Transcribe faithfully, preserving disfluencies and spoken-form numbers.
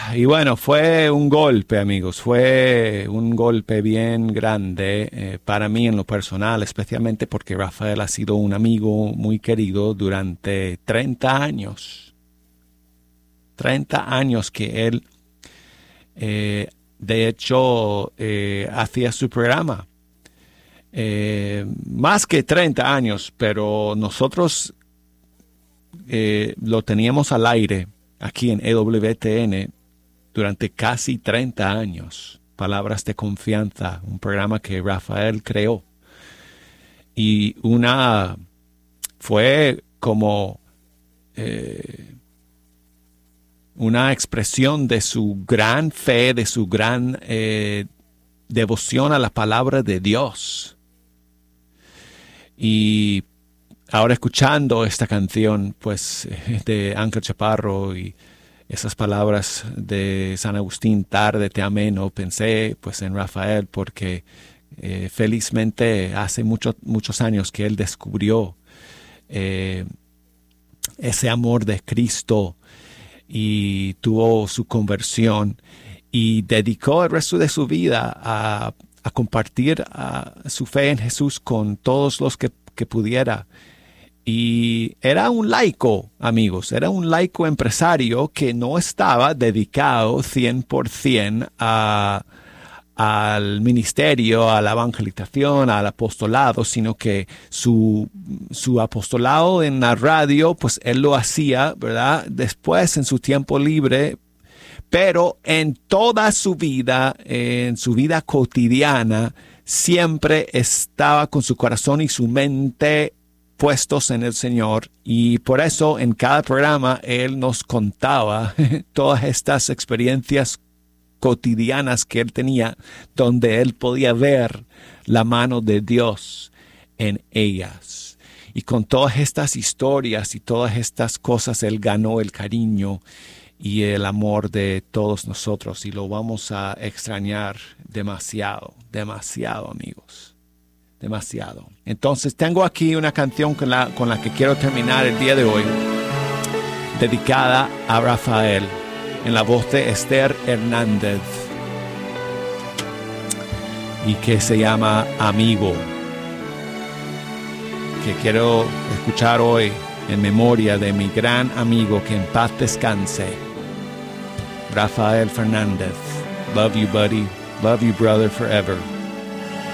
Y bueno, fue un golpe, amigos, fue un golpe bien grande eh, para mí en lo personal, especialmente porque Rafael ha sido un amigo muy querido durante treinta años. treinta años que él, eh, de hecho, eh, hacía su programa. Eh, más que treinta años, pero nosotros eh, lo teníamos al aire aquí en E W T N durante casi treinta años. Palabras de Confianza, un programa que Rafael creó. Y una fue como eh, una expresión de su gran fe, de su gran eh, devoción a la palabra de Dios. Y ahora escuchando esta canción, pues, de Ángel Chaparro y esas palabras de San Agustín, tarde te amé, no pensé, pues, en Rafael, porque eh, felizmente hace muchos muchos años que él descubrió eh, ese amor de Cristo y tuvo su conversión y dedicó el resto de su vida a a compartir uh, su fe en Jesús con todos los que, que pudiera. Y era un laico, amigos, era un laico empresario que no estaba dedicado cien por ciento a, al ministerio, a la evangelización, al apostolado, sino que su, su apostolado en la radio, pues él lo hacía, ¿verdad? Después, en su tiempo libre, pero en toda su vida, en su vida cotidiana, siempre estaba con su corazón y su mente puestos en el Señor. Y por eso en cada programa Él nos contaba todas estas experiencias cotidianas que Él tenía, donde Él podía ver la mano de Dios en ellas. Y con todas estas historias y todas estas cosas, Él ganó el cariño y el amor de todos nosotros, y lo vamos a extrañar demasiado, demasiado, amigos, demasiado. Entonces tengo aquí una canción con la, con la que quiero terminar el día de hoy, dedicada a Rafael, en la voz de Esther Hernández, y que se llama Amigo, que quiero escuchar hoy en memoria de mi gran amigo, que en paz descanse, Rafael Fernández. Love you, buddy. Love you, brother, forever.